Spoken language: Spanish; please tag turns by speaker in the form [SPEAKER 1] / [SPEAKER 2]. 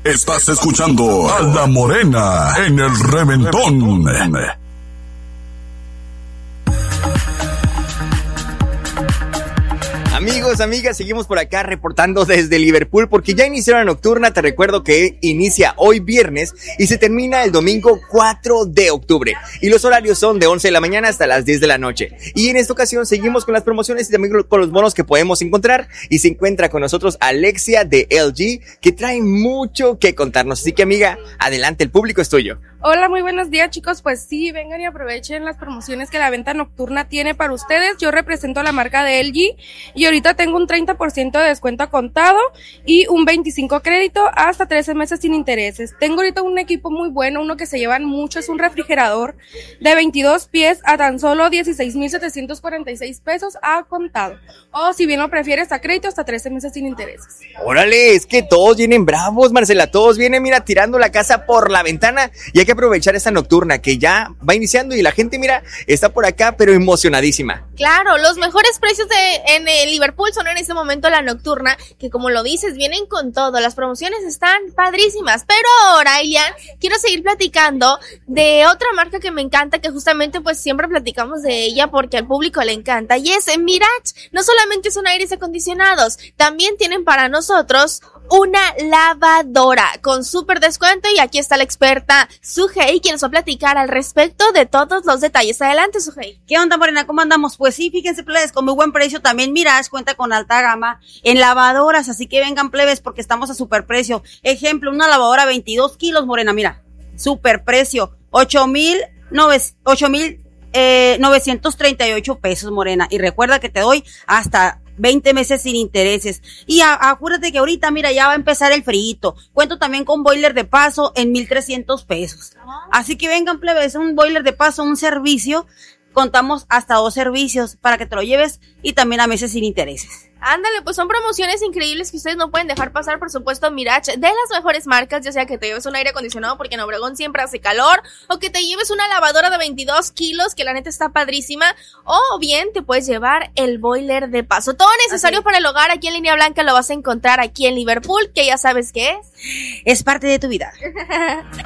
[SPEAKER 1] Estás escuchando a La Morena en el Reventón.
[SPEAKER 2] Amigos, amigas, seguimos por acá reportando desde Liverpool porque ya inició la nocturna. Te recuerdo que inicia hoy viernes y se termina el domingo 4 de octubre. Y los horarios son de 11 de la mañana hasta las 10 de la noche. Y en esta ocasión seguimos con las promociones y también con los bonos que podemos encontrar. Y se encuentra con nosotros Alexia de LG, que trae mucho que contarnos. Así que, amiga, adelante, el público es tuyo.
[SPEAKER 3] Hola, muy buenos días, chicos. Pues sí, vengan y aprovechen las promociones que la venta nocturna tiene para ustedes. Yo represento a la marca de LG y ahorita tengo un 30% de descuento a contado y un 25% crédito hasta 13 meses sin intereses. Tengo ahorita un equipo muy bueno, uno que se llevan mucho, es un refrigerador de 22 pies a tan solo 16,746 pesos a contado. O si bien lo prefieres a crédito, hasta 13 meses sin intereses.
[SPEAKER 2] Órale, es que todos vienen bravos, Marcela, todos vienen, mira, tirando la casa por la ventana y hay que aprovechar esta nocturna que ya va iniciando y la gente, mira, está por acá, pero emocionadísima.
[SPEAKER 4] Claro, los mejores precios en Liverpool son en este momento la nocturna, que como lo dices, vienen con todo, las promociones están padrísimas, pero ahora, Ilian, quiero seguir platicando de otra marca que me encanta, que justamente pues siempre platicamos de ella porque al público le encanta, y es Mirage. No solamente son aires acondicionados, también tienen para nosotros una lavadora con súper descuento, y aquí está la experta Sujei, quien nos va a platicar al respecto de todos los detalles. Adelante, Sujei.
[SPEAKER 5] ¿Qué onda, Morena? ¿Cómo andamos? Pues sí, fíjense, plebes, con muy buen precio. También Mirage cuenta con alta gama en lavadoras, así que vengan, plebes, porque estamos a super precio. Ejemplo, una lavadora 22 kilos, Morena, mira, super precio, 8,938 pesos, Morena. Y recuerda que te doy hasta 20 meses sin intereses. Y acuérdate que ahorita, mira, ya va a empezar el frío. Cuento también con boiler de paso en 1,300 pesos. Así que vengan, plebes, un boiler de paso, un servicio. Contamos hasta 2 servicios para que te lo lleves y también a meses sin intereses.
[SPEAKER 4] Ándale, pues son promociones increíbles que ustedes no pueden dejar pasar. Por supuesto, Mirage, de las mejores marcas, ya sea que te lleves un aire acondicionado porque en Obregón siempre hace calor, o que te lleves una lavadora de 22 kilos, que la neta está padrísima, o bien te puedes llevar el boiler de paso. Todo necesario para el hogar aquí en Línea Blanca lo vas a encontrar aquí en Liverpool, que ya sabes que es
[SPEAKER 5] parte de tu vida.